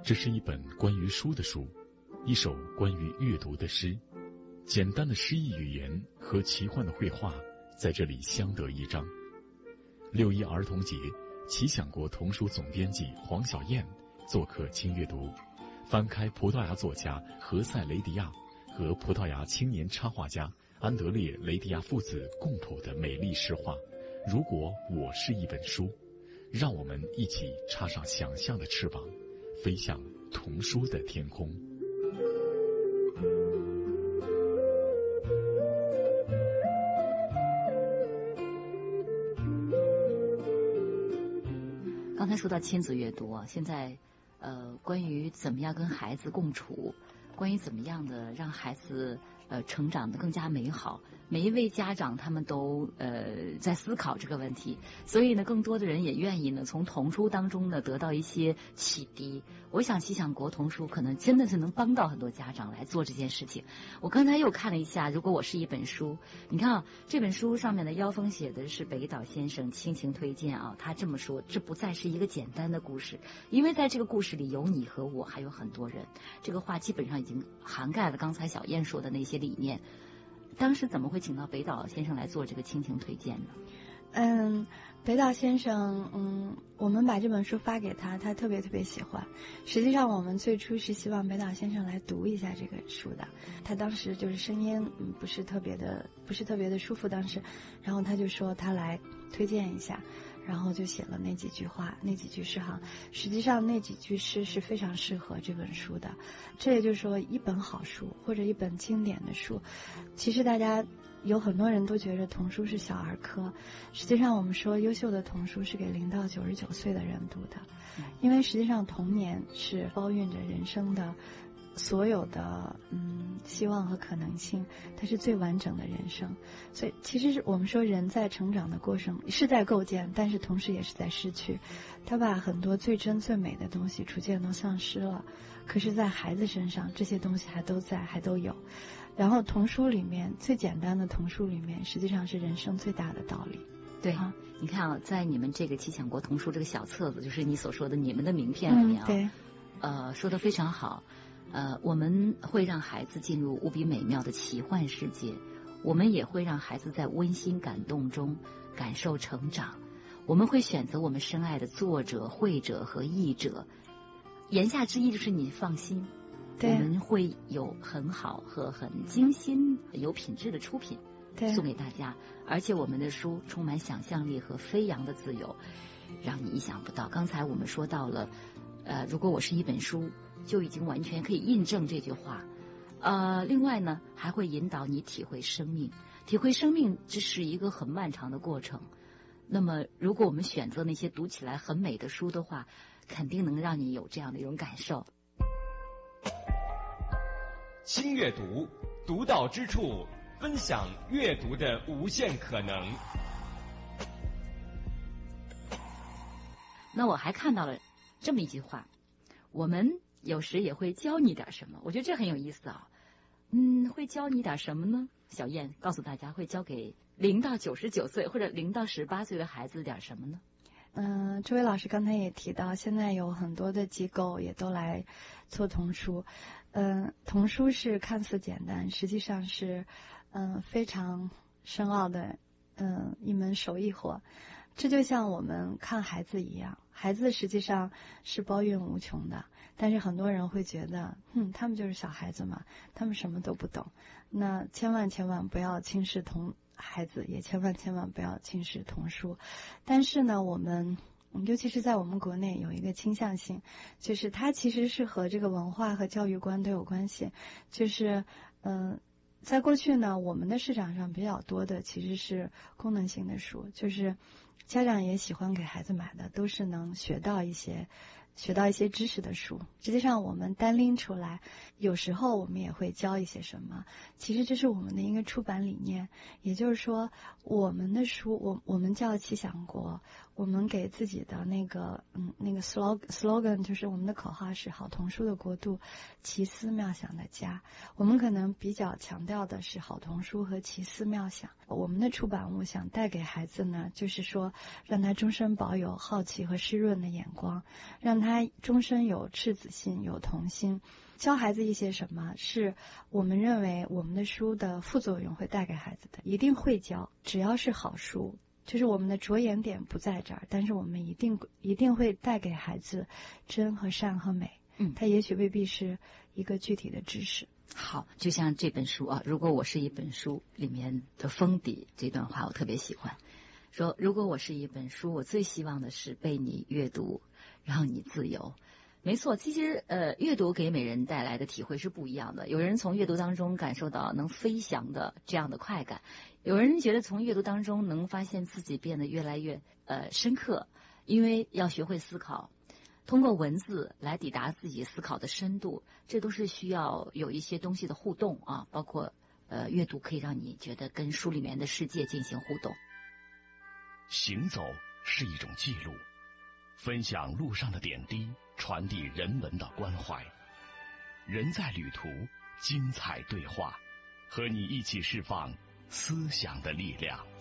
这是一本关于书的书，一首关于阅读的诗。简单的诗意语言和奇幻的绘画在这里相得益彰。6·1儿童节，奇想国童书总编辑黄小燕做客轻阅读，翻开葡萄牙作家何塞·雷迪亚和葡萄牙青年插画家安德烈·雷迪亚父子共谱的美丽诗画《如果我是一本书》，让我们一起插上想象的翅膀，飞向童书的天空。 刚才说到亲子阅读啊，现在关于怎么样跟孩子共处，关于怎么样的让孩子成长得更加美好，每一位家长他们都在思考这个问题，所以呢，更多的人也愿意呢从童书当中呢得到一些启迪。我想奇想国童书可能真的是能帮到很多家长来做这件事情。我刚才又看了一下，如果我是一本书，你看啊，这本书上面的腰封写的是北岛先生倾情推荐啊，他这么说，这不再是一个简单的故事，因为在这个故事里有你和我，还有很多人。这个话基本上已经涵盖了刚才小燕说的那些理念。当时怎么会请到北岛先生来做这个倾情推荐呢？ 北岛先生，我们把这本书发给他，他特别特别喜欢。实际上我们最初是希望北岛先生来读一下这个书的，他当时就是声音不是特别的舒服当时，然后他就说他来推荐一下，然后就写了那几句话，那几句诗行。实际上那几句诗是非常适合这本书的。这也就是说，一本好书或者一本经典的书，其实大家有很多人都觉得童书是小儿科，实际上我们说优秀的童书是给0到99岁的人读的，因为实际上童年是包蕴着人生的所有的希望和可能性，它是最完整的人生。所以其实我们说人在成长的过程是在构建，但是同时也是在失去。他把很多最真最美的东西逐渐都丧失了，可是在孩子身上这些东西还都在，还都有。然后童书里面最简单的童书里面实际上是人生最大的道理。 对，你看啊，在你们这个奇想国童书这个小册子，就是你所说的你们的名片里面啊， 对， 说得非常好。我们会让孩子进入无比美妙的奇幻世界，我们也会让孩子在温馨感动中感受成长。我们会选择我们深爱的作者、绘者和译者，言下之意就是你放心，我们会有很好和很精心、有品质的出品送给大家，而且我们的书充满想象力和飞扬的自由，让你意想不到。刚才我们说到了，如果我是一本书，就已经完全可以印证这句话。另外呢，还会引导你体会生命。体会生命，这是一个很漫长的过程。那么，如果我们选择那些读起来很美的书的话，肯定能让你有这样的一种感受。 轻阅读，独到之处，分享阅读的无限可能。 那我还看到了这么一句话，我们有时也会教你点什么，我觉得这很有意思啊。会教你点什么呢？小燕告诉大家，会教给0到99岁或者0到18岁的孩子点什么呢？ 这位老师刚才也提到，现在有很多的机构也都来做童书。童书是看似简单，实际上是非常深奥的一门手艺活。这就像我们看孩子一样，孩子实际上是包蕴无穷的，但是很多人会觉得他们就是小孩子嘛，他们什么都不懂。那千万不要轻视孩子，也千万不要轻视童书。但是呢，我们尤其是在我们国内有一个倾向性，就是它其实是和这个文化和教育观都有关系。就是在过去呢，我们的市场上比较多的其实是功能性的书，就是家长也喜欢给孩子买的都是能学到一些知识的书。实际上我们单拎出来，有时候我们也会教一些什么，其实这是我们的一个出版理念。也就是说，我们的书我们叫奇想国，我们给自己的那个 slogan 就是我们的口号是好童书的国度，奇思妙想的家。我们可能比较强调的是好童书和奇思妙想。我们的出版物想带给孩子呢，就是说让他终身保有好奇和湿润的眼光，让他终身有赤子心，有童心。教孩子一些什么是我们认为我们的书的副作用会带给孩子的，一定会教。只要是好书，就是我们的着眼点不在这儿，但是我们一定会带给孩子真和善和美。它也许未必是一个具体的知识。 好，就像这本书啊，如果我是一本书里面的封底这段话，我特别喜欢。说如果我是一本书，我最希望的是被你阅读，让你自由。没错，其实阅读给每人带来的体会是不一样的。有人从阅读当中感受到能飞翔的这样的快感，有人觉得从阅读当中能发现自己变得越来越深刻，因为要学会思考，通过文字来抵达自己思考的深度，这都是需要有一些东西的互动啊，包括阅读可以让你觉得跟书里面的世界进行互动。 行走是一种记录，分享路上的点滴，传递人文的关怀。人在旅途，精彩对话，和你一起释放思想的力量。